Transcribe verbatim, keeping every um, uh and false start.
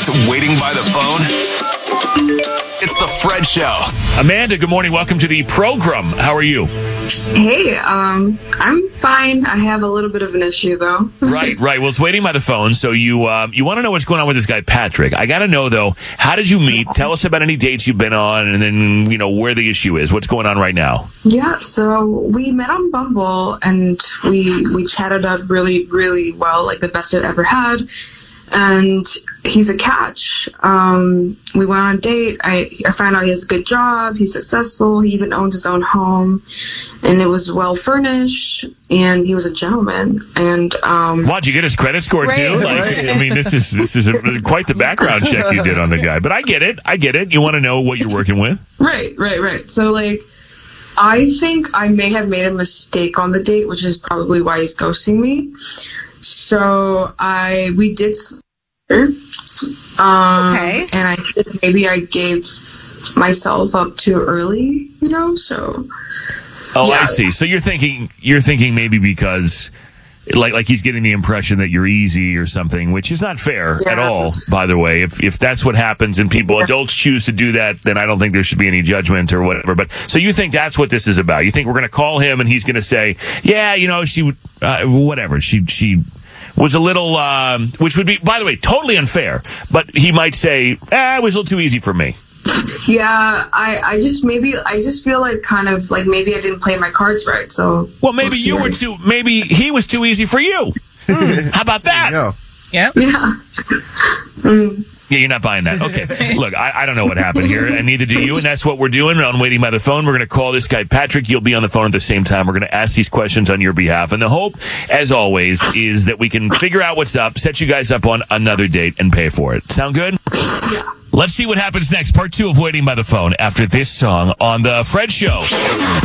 to Waiting by the Phone? It's the Fred Show. Amanda, good morning. Welcome to the program. How are you? Hey, um, I'm fine. I have a little bit of an issue, though. Right, right. Well, it's Waiting by the Phone, so you uh, you want to know what's going on with this guy, Patrick. I got to know, though, how did you meet? Tell us about any dates you've been on, and then, you know, where the issue is. What's going on right now? Yeah, so we met on Bumble, and we we chatted up really, really well, like the best I've ever had. And he's a catch. Um, we went on a date. I, I found out he has a good job. He's successful. He even owns his own home. And it was well furnished. And he was a gentleman. And um, wow, did you get his credit score, right, too? Like, right. I mean, this is this is a, quite the background check you did on the guy. But I get it. I get it. You want to know what you're working with? Right, right, right. So, like, I think I may have made a mistake on the date, which is probably why he's ghosting me. So I we did um okay. and I think maybe I gave myself up too early, you know, so Oh, yeah. I see. So you're thinking you're thinking maybe because like like he's getting the impression that you're easy or something, which is not fair yeah. at all, by the way. If if that's what happens and people, yeah. adults choose to do that, then I don't think there should be any judgment or whatever. But so you think that's what this is about. You think we're going to call him and he's going to say, yeah, you know, she, uh, whatever, she, she was a little, um, which would be, by the way, totally unfair. But he might say, ah, it was a little too easy for me. Yeah, I, I just maybe I just feel like kind of like maybe I didn't play my cards right. So well, maybe you were too. Maybe he was too easy for you. Mm. How about that? Yeah. Yeah. Mm. Yeah, you're not buying that. Okay. Look, I, I don't know what happened here, and neither do you, and that's what we're doing on Waiting by the Phone. We're going to call this guy Patrick. You'll be on the phone at the same time. We're going to ask these questions on your behalf, and the hope, as always, is that we can figure out what's up, set you guys up on another date, and pay for it. Sound good? Yeah. Let's see what happens next. Part two of Waiting by the Phone after this song on The Fred Show.